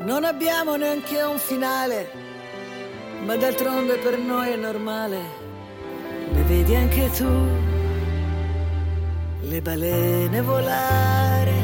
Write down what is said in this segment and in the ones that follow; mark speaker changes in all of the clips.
Speaker 1: Non abbiamo neanche un finale, ma d'altronde per noi è normale. Le vedi anche tu, le balene volare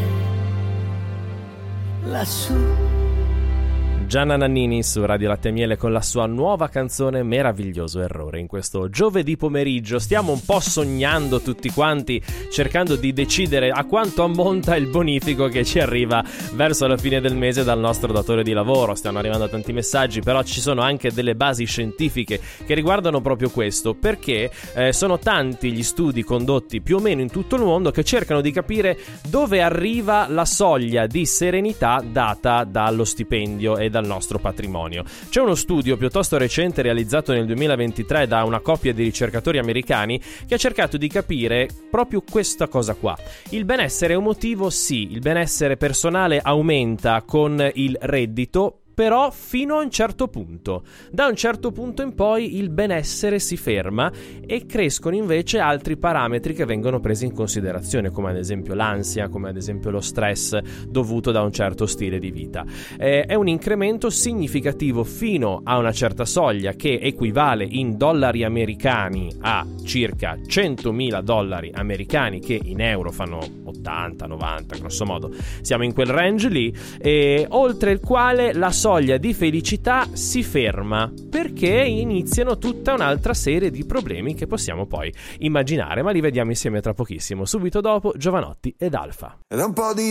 Speaker 1: lassù.
Speaker 2: Gianna Nannini su Radio Latte e Miele con la sua nuova canzone Meraviglioso Errore. In questo giovedì pomeriggio stiamo un po' sognando tutti quanti, cercando di decidere a quanto ammonta il bonifico che ci arriva verso la fine del mese dal nostro datore di lavoro. Stanno arrivando tanti messaggi, però ci sono anche delle basi scientifiche che riguardano proprio questo, perché sono tanti gli studi condotti più o meno in tutto il mondo che cercano di capire dove arriva la soglia di serenità data dallo stipendio e dal nostro patrimonio. C'è uno studio piuttosto recente realizzato nel 2023 da una coppia di ricercatori americani che ha cercato di capire proprio questa cosa qua. Il benessere emotivo sì, il benessere personale aumenta con il reddito, però fino a un certo punto. Da un certo punto in poi il benessere si ferma e crescono invece altri parametri che vengono presi in considerazione, come ad esempio l'ansia, come ad esempio lo stress dovuto da un certo stile di vita. È un incremento significativo fino a una certa soglia che equivale in dollari americani a circa $100.000 americani, che in euro fanno 80-90 grosso modo. Siamo in quel range lì, e oltre il quale la soglia di felicità si ferma, perché iniziano tutta un'altra serie di problemi che possiamo poi immaginare, ma li vediamo insieme tra pochissimo. Subito dopo Giovanotti ed Alfa.
Speaker 3: Ed è un po' di